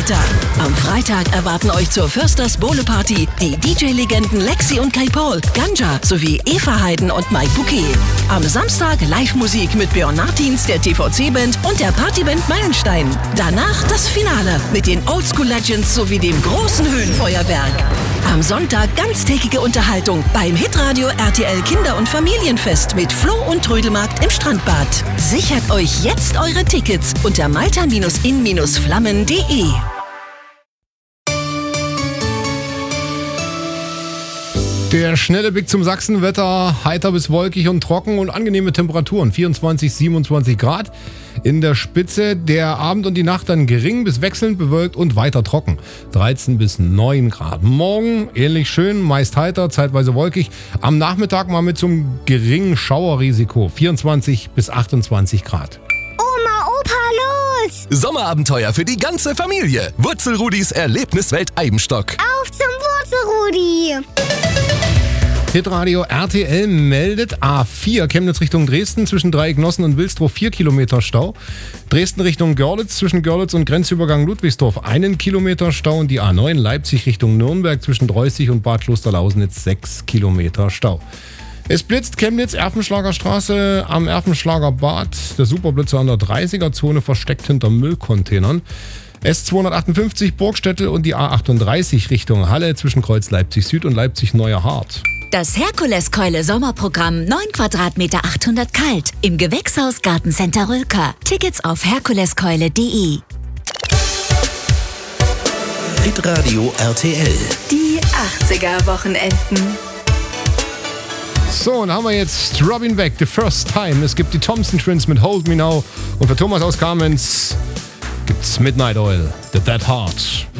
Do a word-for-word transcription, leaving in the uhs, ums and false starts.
weiter. Am Freitag erwarten euch zur Försters Bowle Party die D J-Legenden Lexi und Kai Paul, Ganja sowie Eva Heiden und Mike Bouquet. Am Samstag Live-Musik mit Björn Martins, der T V C-Band und der Partyband Meilenstein. Danach das Finale mit den Oldschool Legends sowie dem großen Höhenfeuerwerk. Am Sonntag ganztägige Unterhaltung beim Hitradio R T L Kinder- und Familienfest mit Flo und Trödelmarkt im Strandbad. Sichert euch jetzt eure Tickets unter malta Bindestrich in Bindestrich flammen punkt de. Der schnelle Blick zum Sachsenwetter, heiter bis wolkig und trocken und angenehme Temperaturen, vierundzwanzig, siebenundzwanzig Grad. In der Spitze der Abend und die Nacht dann gering bis wechselnd bewölkt und weiter trocken, dreizehn bis neun Grad. Morgen ähnlich schön, meist heiter, zeitweise wolkig. Am Nachmittag mal mit so einem geringen Schauerrisiko, vierundzwanzig bis achtundzwanzig Grad. Oma, Opa, los! Sommerabenteuer für die ganze Familie. Wurzelrudis Erlebniswelt Eibenstock. Auf zum Wurzelrudi! Hitradio R T L meldet A vier Chemnitz Richtung Dresden zwischen Dreiecknossen und Wilsdruff vier Kilometer Stau. Dresden Richtung Görlitz zwischen Görlitz und Grenzübergang Ludwigsdorf einen Kilometer Stau und die A neun Leipzig Richtung Nürnberg zwischen Dreußig und Bad Klosterlausnitz sechs Kilometer Stau. Es blitzt Chemnitz, Erfenschlager Straße am Erfenschlager Bad. Der Superblitzer an der dreißiger-Zone versteckt hinter Müllcontainern. S zweihundertachtundfünfzig Burgstettel und die A achtunddreißig Richtung Halle zwischen Kreuz Leipzig Süd und Leipzig Neuer Hart. Das Herkuleskeule Sommerprogramm neun Quadratmeter achthundert kalt im Gewächshaus Gartencenter Rülker. Tickets auf herkuleskeule punkt de. Hitradio R T L. Die achtziger-Wochenenden. So, und haben wir jetzt Robin Beck, The First Time. Es gibt die Thompson Twins mit Hold Me Now. Und für Thomas aus Kamenz gibt's Midnight Oil, The Dead Heart.